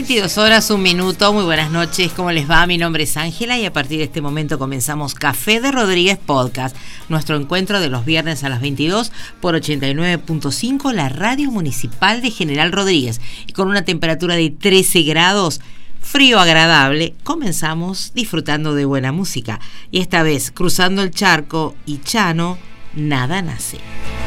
22 horas, 1 minuto, muy buenas noches, ¿cómo les va? Mi nombre es Ángela y a partir de este momento comenzamos Café de Rodríguez Podcast, nuestro encuentro de los viernes a las 22 por 89.5, la radio municipal de General Rodríguez. Y con una temperatura de 13 grados, frío agradable, comenzamos disfrutando de buena música. Y esta vez, cruzando el charco y Chano, nada nace.